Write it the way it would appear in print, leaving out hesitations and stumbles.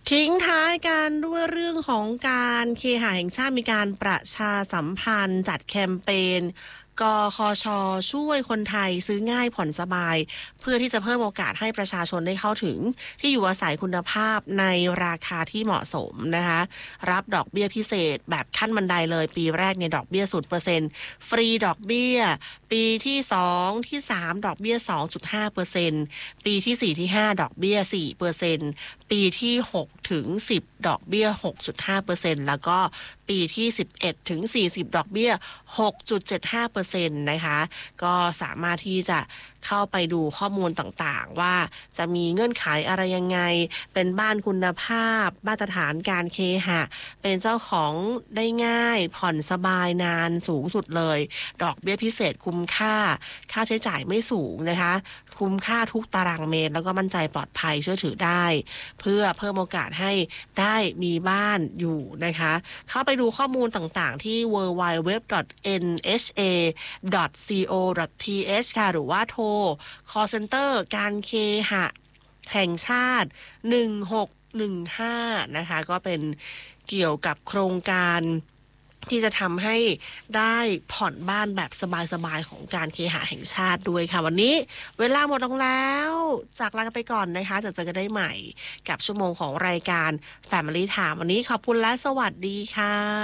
ทิ้งท้ายกันด้วยเรื่องของการเคหะแห่งชาติมีการประชาสัมพันธ์จัดแคมเปญกคช.ช่วยคนไทยซื้อง่ายผ่อนสบายเพื่อที่จะเพิ่มโอกาสให้ประชาชนได้เข้าถึงที่อยู่อาศัยคุณภาพในราคาที่เหมาะสมนะคะรับดอกเบี้ยพิเศษแบบขั้นบันไดเลยปีแรกเนี่ยดอกเบี้ย 0% ฟรีดอกเบี้ยปีที่2ที่3ดอกเบี้ย 2.5% ปีที่4ที่5ดอกเบี้ย 4% ปีที่6ถึง10ดอกเบี้ย 6.5% แล้วก็ปีที่11ถึง40ดอกเบี้ย 6.75% นะคะก็สามารถที่จะเข้าไปดูข้อมูลต่างๆว่าจะมีเงื่อนไขอะไรยังไงเป็นบ้านคุณภาพมาตรฐานการเคหะเป็นเจ้าของได้ง่ายผ่อนสบายนานสูงสุดเลยดอกเบี้ยพิเศษคุ้มค่าใช้จ่ายไม่สูงนะคะคุ้มค่าทุกตารางเมตรแล้วก็มั่นใจปลอดภัยเชื่อถือได้เพื่อเพิ่มโอกาสให้ได้มีบ้านอยู่นะคะเข้าไปดูข้อมูลต่างๆที่ www.nha.co.th ค่ะหรือว่าโทร call center การเคหะแห่งชาติ1615นะคะก็เป็นเกี่ยวกับโครงการที่จะทำให้ได้ผ่อนบ้านแบบสบายๆของการเคหะแห่งชาติด้วยค่ะวันนี้เวลาหมดลงแล้วจากลากันไปก่อนนะคะจะเจอกันได้ใหม่กับชั่วโมงของรายการ Family Time วันนี้ขอบคุณและสวัสดีค่ะ